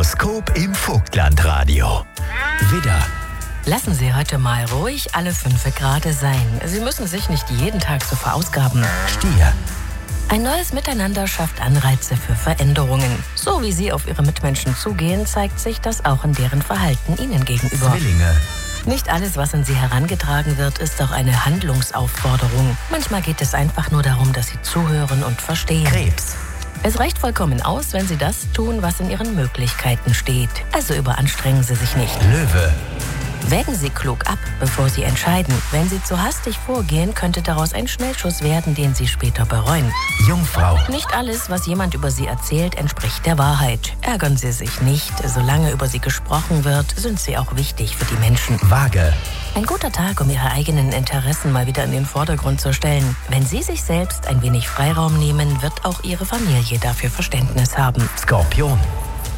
Horoskop im Vogtlandradio. Widder, Lassen Sie heute mal ruhig alle 5 gerade sein. Sie müssen sich nicht jeden Tag so verausgaben. Stier, Ein neues Miteinander schafft Anreize für Veränderungen. So wie Sie auf Ihre Mitmenschen zugehen, zeigt sich das auch in deren Verhalten Ihnen gegenüber. Zwillinge, Nicht alles, was an Sie herangetragen wird, ist auch eine Handlungsaufforderung. Manchmal geht es einfach nur darum, dass Sie zuhören und verstehen. Krebs, Es reicht vollkommen aus, wenn Sie das tun, was in Ihren Möglichkeiten steht. Also überanstrengen Sie sich nicht. Löwe, Wägen Sie klug ab, bevor Sie entscheiden. Wenn Sie zu hastig vorgehen, könnte daraus ein Schnellschuss werden, den Sie später bereuen. Jungfrau, Nicht alles, was jemand über Sie erzählt, entspricht der Wahrheit. Ärgern Sie sich nicht. Solange über Sie gesprochen wird, sind Sie auch wichtig für die Menschen. Waage, Ein guter Tag, um Ihre eigenen Interessen mal wieder in den Vordergrund zu stellen. Wenn Sie sich selbst ein wenig Freiraum nehmen, wird auch Ihre Familie dafür Verständnis haben. Skorpion,